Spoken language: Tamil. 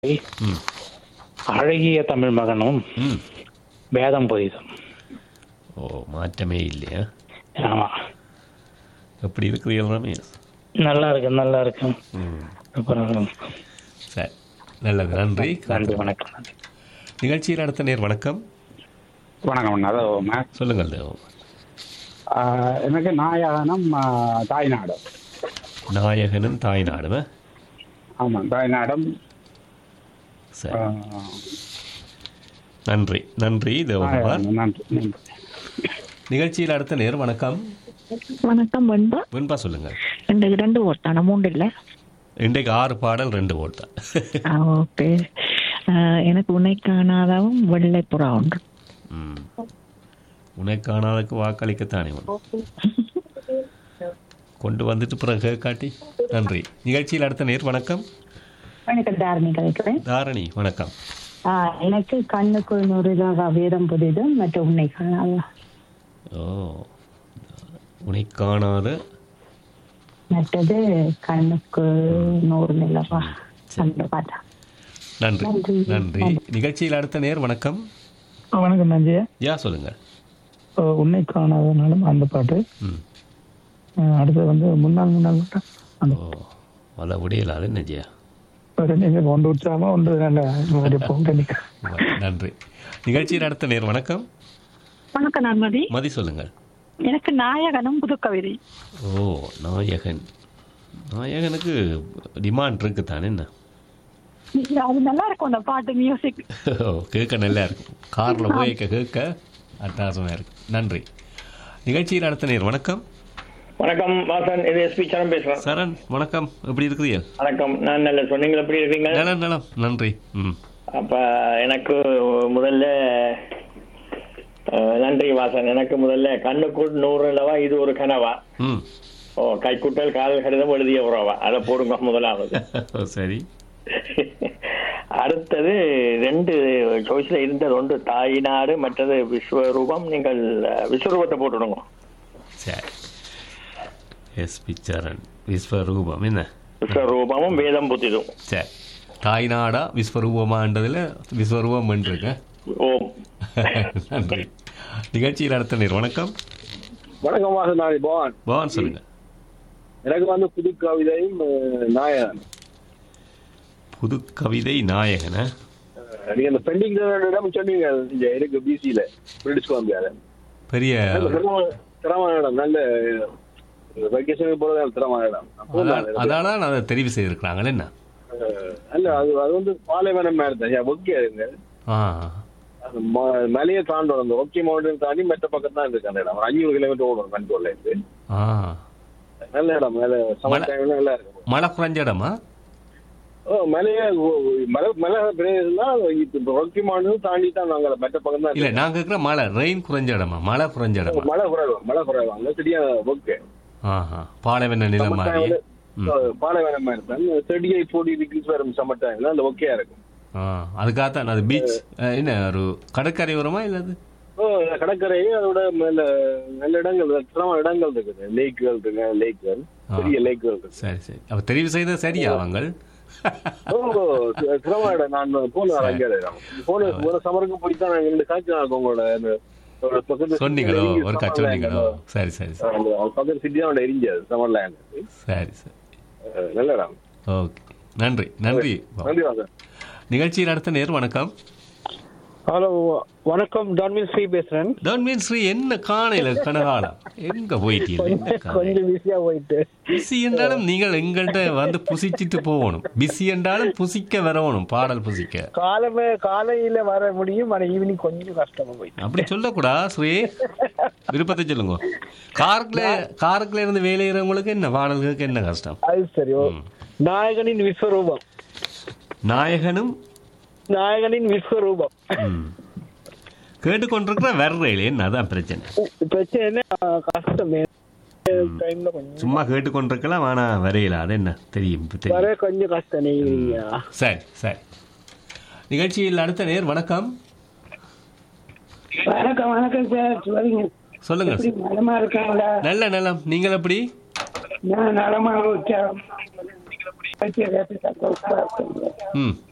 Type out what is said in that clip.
ம். அழகிய தமிழ் மகனும் ம். வேதம் புரிதும். ஓ, மாற்றமே இல்லையா? ஆமா, எப்படி இருக்கிறீர்கள் ரமேஷ்? நல்லா இருக்கு, நல்லா இருக்கு. ம். அப்புறம் சரி, நல்லது, நன்றி. நன்றி, வணக்கம். நன்றி. நிகழ்ச்சியில் அடுத்த நேர் வணக்கம். வணக்கம். அதான் சொல்லுங்கள் தேவம். எனக்கு நாயகனும் தாய்நாடு. நாயகனும் தாய்நாடுமே. ஆமாம், தாய்நாடும். சரி, நன்றி நன்றி தேவகுமார். நன்றி நன்றி. நிகழ்ச்சியில் அடுத்த நேர் வணக்கம். வணக்கம் வெண்பா. வெண்பா சொல்லுங்கள். இன்றைக்கு 2 ஓட் தானே, 3 இல்ல? இன்றைக்கு 6 பாடல் 2 ஓட் தான். ஓகே. எனக்கு உன்னை காணாதவும் வெள்ளை புறா ஒன்று. ம். உனக்கு காணாதக்கு வாக்களிக்கத்தானே கொண்டு வந்துட்டு பிறகு காட்டி. நன்றி. நிகழ்ச்சியில் அடுத்த நேர் வணக்கம். வணக்கம், தாரணி கலைக்கிறேன். தாரணி வணக்கம். எனக்கு கண்ணுக்குள் நுறுதாக வேதம் புதிதும் மற்றும் உன்னை காணாத. ஓ, உன்னை காணாத மற்றது கண்ணுக்கு 100 நிலவா அந்த பாட்டா. நன்றி நன்றி. நன்றி. நிகழ்ச்சியில் அடுத்த நேர் வணக்கம். வணக்கம் நன்றி. யா சொல்லுங்கள். உன்னை காணாதனாலும் அந்த பாட்டு. ம். அடுத்தது முன்னாள் பாட்டு. ஓ, அதை விடையலாது நஜியா. ஒன்று உற்சாகமா ஒன்று நல்ல நன்றி. நிகழ்ச்சியில் அடுத்த நேர் வணக்கம். வணக்கம் நன்மதி. மதி சொல்லுங்கள். எனக்கு நாயகனும் புது கவிதை. ஓ, நாயகன். நாயகனுக்கு டிமாண்ட் இருக்கு தானே என்ன? அது நல்லா இருக்கும் அந்த பாட்டு, மியூசிக். ஓ, கேட்க நல்லா இருக்கும். காரில் போய் கேட்க அட்டகாசமாக இருக்கு. நன்றி. நிகழ்ச்சியில் அடுத்த நேர் வணக்கம். வணக்கம் வாசன், இது எஸ்பி சரண் பேசுறேன். சரண் வணக்கம், எப்படி இருக்கிறீங்க? வணக்கம், நான் நல்ல சொன்னீங்க, எப்படி இருக்கீங்க? நலம் நலம், நன்றி. ம். அப்ப எனக்கு முதல்ல நன்றி வாசன். எனக்கு முதல்ல கண்ணுக்குள் 100 நிலவா இது ஒரு கனவா. ம். ஓ, கைக்குட்டல் காதல் கடிதம் எழுதிய உறவா, அதை போடுங்க முதலாவது. சரி. அடுத்தது 2 சாய்ஸ்ல இருந்தது, ஒன்று தாய்நாடு, மற்றது விஸ்வரூபம். நீங்கள் விஸ்வரூபத்தை போட்டுடுங்க. சரி. எஸ்பி சரண் விஸ்வரூபம் என்ன? விஸ்வரூபமும் வேதம் புத்திதும். சரி. தாய்நாடா விஸ்வரூபமான்றதுல விஸ்வரூபம் வென்றிருக்க. ஓம். நன்றி. நிகழ்ச்சியில் அடுத்த நேர் வணக்கம். வணக்கம் வாசன், நான் பவான். பவான் சொல்லுங்க. எனக்கு புது கவிதையும் நாயகன். புது கவிதை நாயகன. நீங்க அந்த பெண்டிங் இடம் சொன்னீங்க, எனக்கு பிசியில பிரிட்டிஷ் கொலம்பியால பெரிய திறமான இடம், நல்ல வெக்கேஷனுக்கு போறது திறமான இடம். அதால நான் அதை தெரிவு செய்திருக்கிறாங்களே என்ன? அல்ல, அது பாலைவனம் மாதிரி ஒக்கே இருங்க. மலையை தாண்டோம், அந்த ஒக்கே மவுண்டன் தாண்டி மற்ற பக்கம் தான் இருக்கு அந்த இடம். 500 கிலோமீட்டர் ஓடும் கண்ட்ரோல்ல இருந்து. நல்ல இடம், மேல சம்மர் டைம்ல நல்லா இருக்கும். மழை குறைஞ்ச இடமா? மலையே மலை பிரதேசம் ரொக்கி மவுண்டன் தாண்டி தான் நாங்க மற்ற பக்கம் தான். இல்ல, நாங்க இருக்கிற மழை ரெயின் குறைஞ்ச இடமா? மழை குறைஞ்ச இடமா? மழை குறைவா அங்க சரியா ஓகே. பாலைவன நிலம் மாதிரி. பாலைவனம் மாதிரி தான் 38-40 டிகிரிஸ் வரும் சம்மர் டைம்ல, அந்த ஓகேயா இருக்கும். அதுக்காகத்தான் அது பீச் என்ன ஒரு கடற்கரை வருமா இல்ல? அது கடற்கரை, அதோட நல்ல இடங்கள், இடங்கள் இருக்குது. லேக்குகள் இருக்கு, லேக்குகள், பெரிய லேக்குகள் இருக்கு. சரி சரி. அப்ப தெரிவு செய்த சரியா அவங்க? நான் போன சமருக்கு போய்தான் நாங்க 2 காய்ச்சி உங்களோட சொன்னீங்களோ ஒரு காட்சி சொன்னீங்களோ? சரி சரி சரி. பக்கத்து சிட்டியோட எரிஞ்சது சமர் லேண்ட். சரி சரி, நல்ல இடம். ஓகே, நன்றி நன்றி. நன்றி வாங்க. நிகழ்ச்சியில் அடுத்த நேர் வணக்கம். ஹலோ வணக்கம், டான்வின் ஸ்ரீ பேசுறேன். டான்வின் ஸ்ரீ, என்ன காணையில கனகாலம் எங்க போயிட்டீங்க? கொஞ்சம் பிஸியா போயிட்டு. பிஸி என்றாலும் நீங்கள் எங்கள்கிட்ட புசிச்சிட்டு போகணும். பிஸி என்றாலும் புசிக்க வரணும், பாடல் புசிக்க. காலையில வர முடியும், ஆனா ஈவினிங் கொஞ்சம் கஷ்டமா போயிட்டு. அப்படி சொல்லக்கூடா ஸ்ரீ, விருப்பத்தை சொல்லுங்க. காருக்குள்ள இருந்து வேலையிறவங்களுக்கு என்ன பாடல்களுக்கு என்ன கஷ்டம்? அது சரி. நாயகனின் விஸ்வரூபம். நாயகனின் விஸ்வரூபம் கேட்டுக்கொண்டிருக்கிற வர்றையில என்ன அதான் பிரச்சனை. கஷ்டம் சும்மா கேட்டுக்கொண்டிருக்கலாம், ஆனா வரையில அது என்ன தெரியும் கொஞ்சம் கஷ்டம். சரி சரி. நிகழ்ச்சியில் அடுத்த நேர் வணக்கம். வணக்கம். வணக்கம் சார், சொல்லுங்க. நலமா இருக்காங்களா? நல்ல நலம். நீங்கள் எப்படி? நான் நலமா. ம்